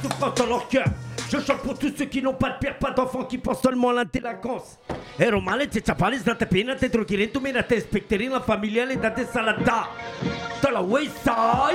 souffrance dans leur cœur. Je chante pour tous ceux qui n'ont pas de père, pas d'enfants, qui pensent seulement à l'intélinquance. E romale c'è ciapalis da te pena, te trochirento, mena te specterina familiale da te salata. Dans la wayside.